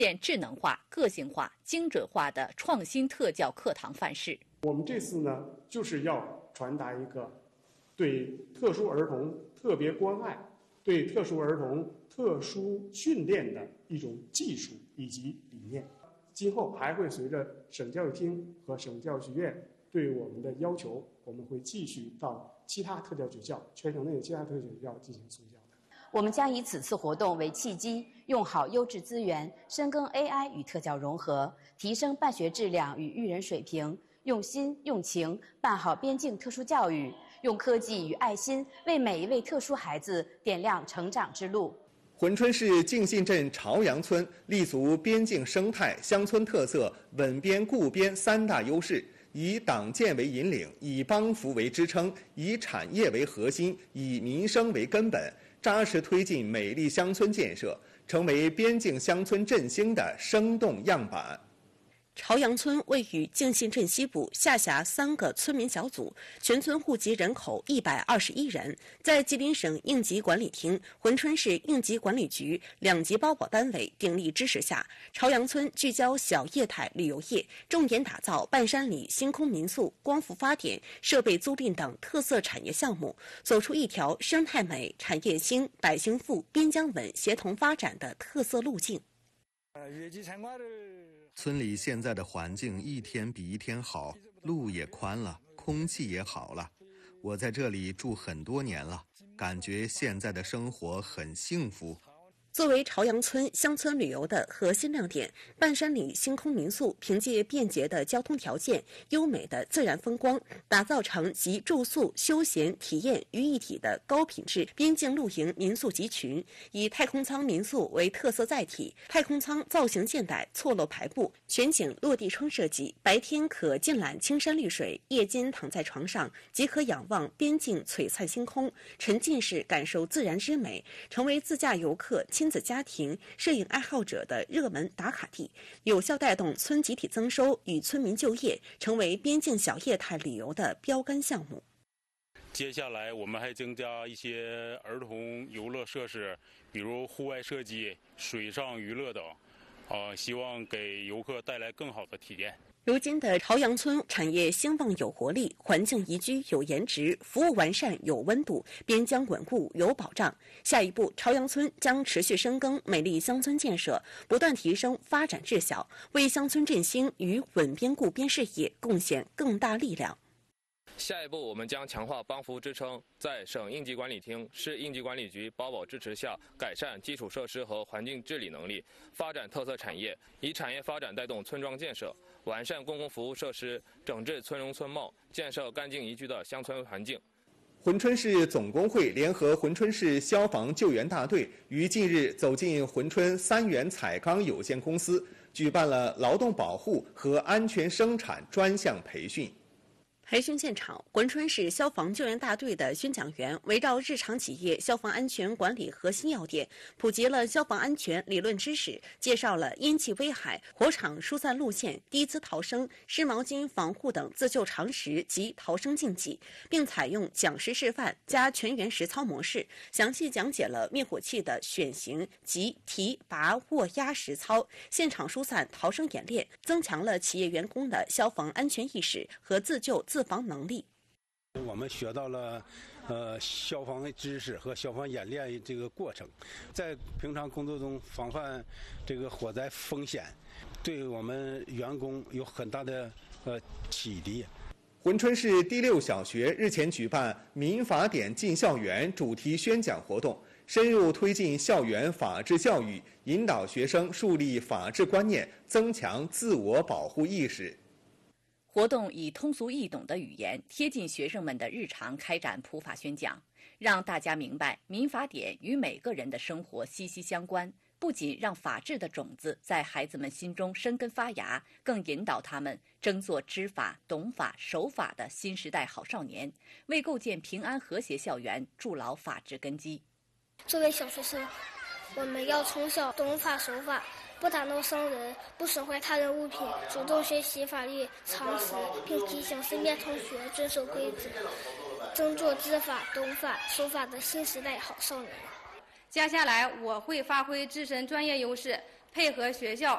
现智能化、个性化、精准化的创新特教课堂范式。 我们这次呢，就是要传达一个对特殊儿童特别关爱、对特殊儿童特殊训练的一种技术以及理念。今后还会随着省教育厅和省教育学院对我们的要求，我们会继续到其他特教学校、全省内的其他特教学校进行送教的。 我们将以此次活动为契机，用好优质资源，深耕 AI 与特教融合，提升办学质量与育人水平，用心用情办好边境特殊教育，用科技与爱心为每一位特殊孩子点亮成长之路。 珲春市敬信镇朝阳村立足边境生态、乡村特色、稳边固边三大优势，以党建为引领，以帮扶为支撑，以产业为核心，以民生为根本，扎实推进美丽乡村建设，成为边境乡村振兴的生动样板。 朝阳村位于敬信镇西部，下辖3个村民小组，全村户籍人口121人。在吉林省应急管理厅、珲春市应急管理局2级包保单位鼎力支持下，朝阳村聚焦小业态旅游业，重点打造半山里星空民宿、光伏发电、设备租赁等特色产业项目，走出一条生态美、产业兴、百姓富、边疆稳协同发展的特色路径。 村里现在的环境一天比一天好，路也宽了，空气也好了。我在这里住很多年了，感觉现在的生活很幸福。 作为朝阳村乡村旅游的核心亮点，半山里星空民宿凭借便捷的交通条件、优美的自然风光，打造成集住宿、休闲、体验于一体的高品质边境露营民宿集群。以太空舱民宿为特色载体，太空舱造型现代，错落排布，全景落地窗设计，白天可尽览青山绿水，夜间躺在床上即可仰望边境璀璨星空，沉浸式感受自然之美，成为自驾游客、亲子家庭、摄影爱好者的热门打卡地，有效带动村集体增收与村民就业，成为边境小业态旅游的标杆项目。 接下来我们还增加一些儿童游乐设施，比如户外射击、水上娱乐等，希望给游客带来更好的体验。 如今的朝阳村产业兴旺有活力，环境宜居有颜值，服务完善有温度，边疆稳固有保障。下一步，朝阳村将持续深耕美丽乡村建设，不断提升发展质效，为乡村振兴与稳边固边事业贡献更大力量。 下一步，我们将强化帮扶支撑，在省应急管理厅、市应急管理局包保支持下，改善基础设施和环境治理能力，发展特色产业，以产业发展带动村庄建设，完善公共服务设施，整治村容村貌，建设干净宜居的乡村环境。 珲春市总工会联合珲春市消防救援大队于近日走进珲春三元彩钢有限公司，举办了劳动保护和安全生产专项培训。 培训现场，珲春市消防救援大队的宣讲员围绕日常企业消防安全管理核心要点，普及了消防安全理论知识，介绍了烟气危害、火场疏散路线、滴滋逃生、湿毛巾防护等自救常识及逃生禁忌，并采用讲师示范加全员实操模式，详细讲解了灭火器的选型及提拔握压实操、现场疏散逃生演练，增强了企业员工的消防安全意识和自救自防能力。 我们学到了消防的知识和消防演练这个过程，在平常工作中防范这个火灾风险，对我们员工有很大的启迪。 珲春市第6小学日前举办民法典进校园主题宣讲活动，深入推进校园法治教育，引导学生树立法治观念，增强自我保护意识。 活动以通俗易懂的语言，贴近学生们的日常开展普法宣讲，让大家明白民法典与每个人的生活息息相关，不仅让法治的种子在孩子们心中生根发芽，更引导他们争做知法、懂法、守法的新时代好少年，为构建平安和谐校园筑牢法治根基。 作为小学生，我们要从小懂法守法，不打闹伤人，不损坏他人物品，主动学习法律常识，并提醒身边同学遵守规则，争做知法、懂法、守法的新时代好少年。 接下来我会发挥自身专业优势，配合学校